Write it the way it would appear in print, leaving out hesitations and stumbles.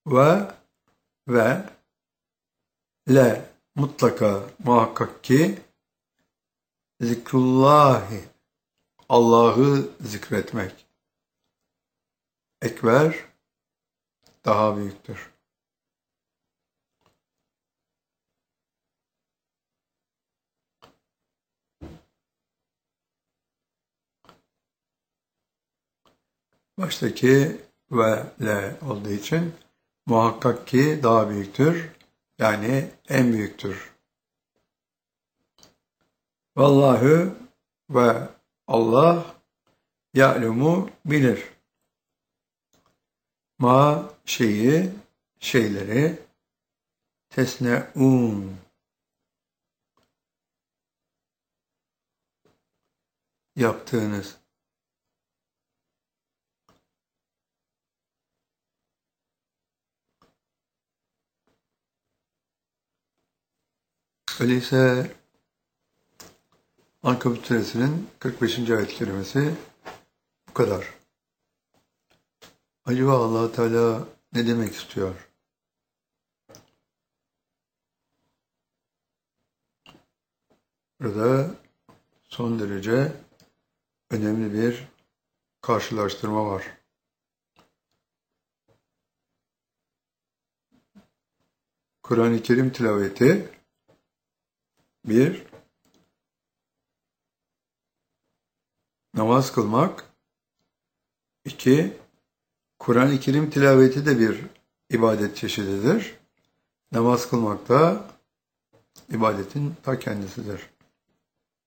ve ve le mutlaka muhakkak ki zikrullahi Allah'ı zikretmek ekber daha büyüktür. Baştaki ve le olduğu için muhakkak ki daha büyüktür. Yani en büyüktür. Vallahu ve Allah ya'lemu bilir. Ma şeyleri tesneun yaptığınız. Öyleyse Ankabut Suresinin 45. ayet-i kerimesi bu kadar. Acaba Allah Teala ne demek istiyor? Burada son derece önemli bir karşılaştırma var. Kur'an-ı Kerim tilaveti bir, namaz kılmak, iki, Kur'an-ı Kerim tilaveti de bir ibadet çeşididir. Namaz kılmak da ibadetin ta kendisidir.